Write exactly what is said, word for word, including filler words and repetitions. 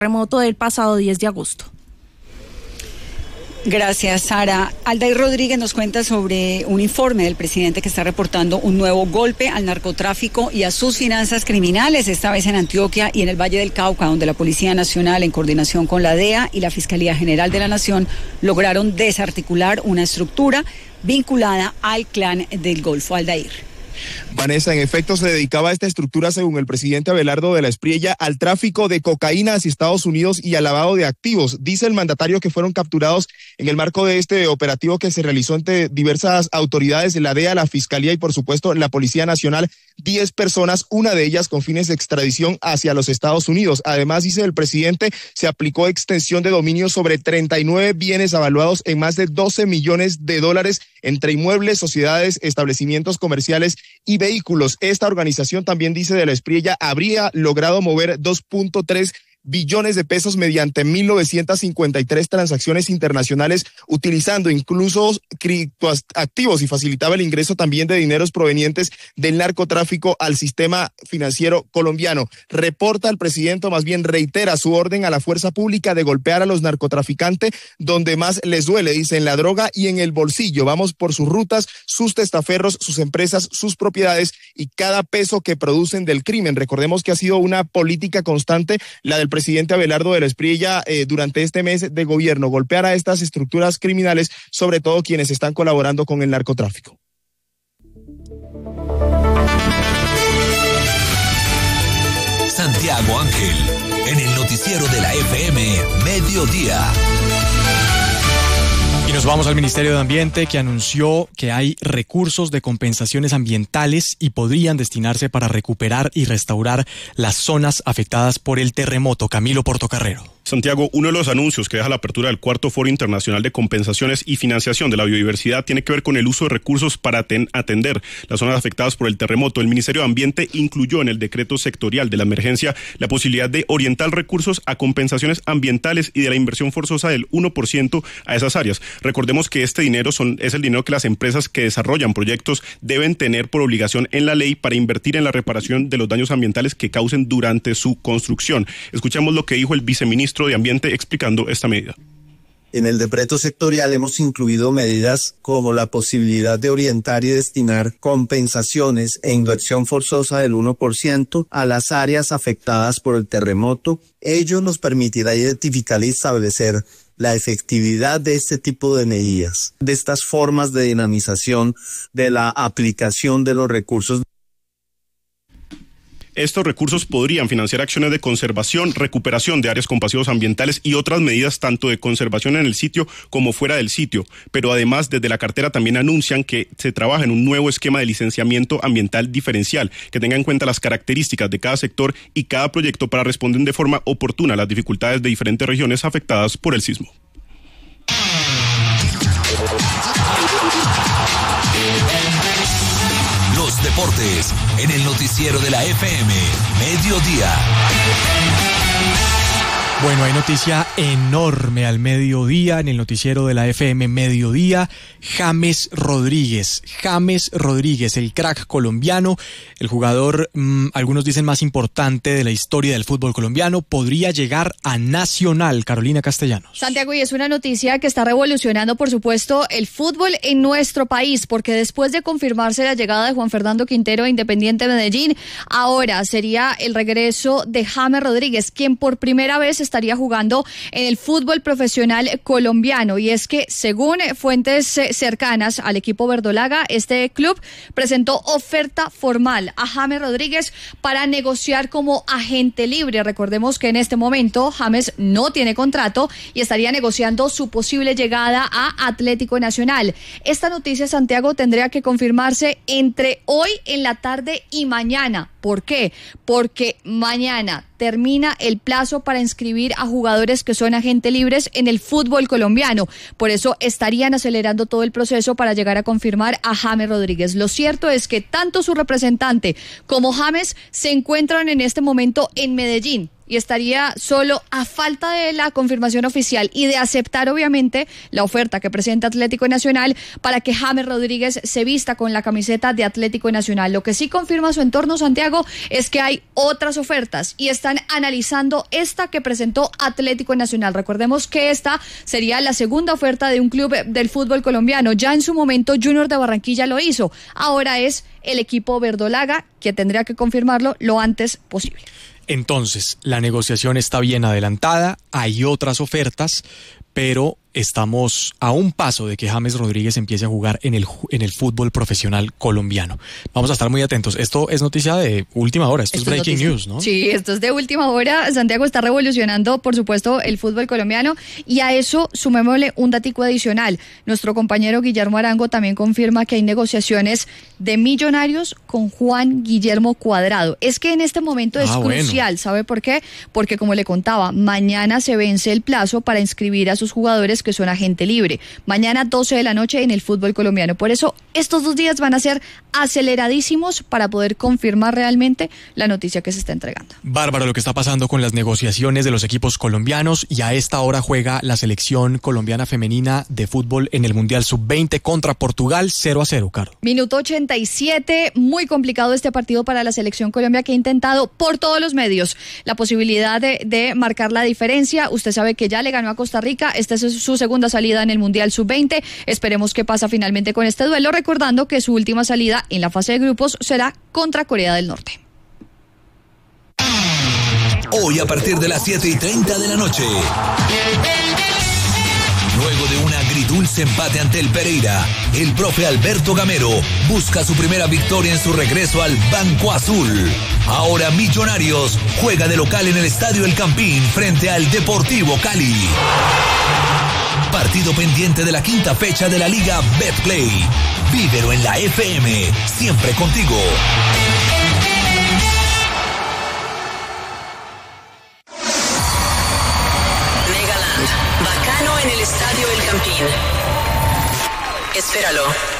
terremoto del pasado diez de agosto. Gracias, Sara. Aldair Rodríguez nos cuenta sobre un informe del presidente que está reportando un nuevo golpe al narcotráfico y a sus finanzas criminales, esta vez en Antioquia y en el Valle del Cauca, donde la Policía Nacional, en coordinación con la D E A y la Fiscalía General de la Nación, lograron desarticular una estructura vinculada al Clan del Golfo. Aldair. Vanessa, en efecto, se dedicaba a esta estructura, según el presidente Abelardo de la Espriella, al tráfico de cocaína hacia Estados Unidos y al lavado de activos. Dice el mandatario que fueron capturados en el marco de este operativo que se realizó entre diversas autoridades, la D E A, la Fiscalía y, por supuesto, la Policía Nacional, diez personas, una de ellas con fines de extradición hacia los Estados Unidos. Además, dice el presidente, se aplicó extensión de dominio sobre treinta y nueve bienes avaluados en más de doce millones de dólares entre inmuebles, sociedades, establecimientos comerciales y vehículos. Esta organización, también dice de la Espriella, habría logrado mover dos punto tres billones de pesos mediante mil novecientas cincuenta y tres transacciones internacionales, utilizando incluso criptoactivos, y facilitaba el ingreso también de dineros provenientes del narcotráfico al sistema financiero colombiano. Reporta el presidente, o más bien reitera su orden a la fuerza pública de golpear a los narcotraficantes donde más les duele, dice, en la droga y en el bolsillo. Vamos por sus rutas, sus testaferros, sus empresas, sus propiedades y cada peso que producen del crimen. Recordemos que ha sido una política constante la del presidente Abelardo de la Espriella eh, durante este mes de gobierno, golpear a estas estructuras criminales, sobre todo quienes están colaborando con el narcotráfico. Santiago Ángel, en el noticiero de la F M, Mediodía. Y nos vamos al Ministerio de Ambiente, que anunció que hay recursos de compensaciones ambientales y podrían destinarse para recuperar y restaurar las zonas afectadas por el terremoto. Camilo Portocarrero. Santiago, uno de los anuncios que deja la apertura del cuarto Foro Internacional de Compensaciones y Financiación de la Biodiversidad tiene que ver con el uso de recursos para atender las zonas afectadas por el terremoto. El Ministerio de Ambiente incluyó en el decreto sectorial de la emergencia la posibilidad de orientar recursos a compensaciones ambientales y de la inversión forzosa del uno por ciento a esas áreas. Recordemos que este dinero son, es el dinero que las empresas que desarrollan proyectos deben tener por obligación en la ley para invertir en la reparación de los daños ambientales que causen durante su construcción. Escuchemos lo que dijo el viceministro de Ambiente explicando esta medida. En el decreto sectorial hemos incluido medidas como la posibilidad de orientar y destinar compensaciones e inversión forzosa del uno por ciento a las áreas afectadas por el terremoto. Ello nos permitirá identificar y establecer la efectividad de este tipo de medidas, de estas formas de dinamización de la aplicación de los recursos. Estos recursos podrían financiar acciones de conservación, recuperación de áreas con pasivos ambientales y otras medidas tanto de conservación en el sitio como fuera del sitio. Pero además, desde la cartera también anuncian que se trabaja en un nuevo esquema de licenciamiento ambiental diferencial que tenga en cuenta las características de cada sector y cada proyecto para responder de forma oportuna a las dificultades de diferentes regiones afectadas por el sismo. Los deportes en el noticiero de la F M, Mediodía. Bueno, hay noticia enorme al mediodía en el noticiero de la F M Mediodía. James Rodríguez, James Rodríguez, el crack colombiano, el jugador, mmm, algunos dicen más importante de la historia del fútbol colombiano, podría llegar a Nacional. Carolina Castellanos. Santiago, y es una noticia que está revolucionando, por supuesto, el fútbol en nuestro país, porque después de confirmarse la llegada de Juan Fernando Quintero a Independiente Medellín, ahora sería el regreso de James Rodríguez, quien por primera vez estaría jugando en el fútbol profesional colombiano. Y es que, según fuentes cercanas al equipo verdolaga, este club presentó oferta formal a James Rodríguez para negociar como agente libre. Recordemos que en este momento James no tiene contrato y estaría negociando su posible llegada a Atlético Nacional. Esta noticia, Santiago, tendría que confirmarse entre hoy en la tarde y mañana. ¿Por qué? Porque mañana termina el plazo para inscribir a jugadores que son agentes libres en el fútbol colombiano. Por eso estarían acelerando todo el proceso para llegar a confirmar a James Rodríguez. Lo cierto es que tanto su representante como James se encuentran en este momento en Medellín. y estaría solo a falta de la confirmación oficial y de aceptar obviamente la oferta que presenta Atlético Nacional para que James Rodríguez se vista con la camiseta de Atlético Nacional. Lo que sí confirma su entorno, Santiago, es que hay otras ofertas y están analizando esta que presentó Atlético Nacional. Recordemos que esta sería la segunda oferta de un club del fútbol colombiano. Ya en su momento Junior de Barranquilla lo hizo. Ahora es el equipo verdolaga que tendría que confirmarlo lo antes posible. Entonces, la negociación está bien adelantada, hay otras ofertas, pero estamos a un paso de que James Rodríguez empiece a jugar en el, en el fútbol profesional colombiano. Vamos a estar muy atentos. Esto es noticia de última hora, esto, esto es breaking es news, ¿no? Sí, esto es de última hora. Santiago está revolucionando, por supuesto, el fútbol colombiano, y a eso sumémosle un datico adicional. Nuestro compañero Guillermo Arango también confirma que hay negociaciones de Millonarios con Juan Guillermo Cuadrado. Es que en este momento es ah, crucial, bueno. ¿Sabe por qué? Porque, como le contaba, mañana se vence el plazo para inscribir a sus jugadores que son agente libre. Mañana doce de la noche en el fútbol colombiano. Por eso estos dos días van a ser aceleradísimos para poder confirmar realmente la noticia que se está entregando. Bárbaro lo que está pasando con las negociaciones de los equipos colombianos, y a esta hora juega la selección colombiana femenina de fútbol en el Mundial sub veinte contra Portugal, cero a cero, Caro. Minuto ochenta y siete, muy complicado este partido para la selección Colombia, que ha intentado por todos los medios la posibilidad de, de marcar la diferencia. Usted sabe que ya le ganó a Costa Rica, esta es su segunda salida en el Mundial sub veinte. Esperemos qué pasa finalmente con este duelo, recordando que su última salida en la fase de grupos será contra Corea del Norte. Hoy a partir de las siete y treinta de la noche, luego de un agridulce empate ante el Pereira, el profe Alberto Gamero busca su primera victoria en su regreso al Banco Azul. Ahora Millonarios juega de local en el Estadio El Campín frente al Deportivo Cali. Partido pendiente de la quinta fecha de la Liga Betplay. Vívelo en la F M, siempre contigo. Megaland, bacano en el Estadio El Campín. Espéralo.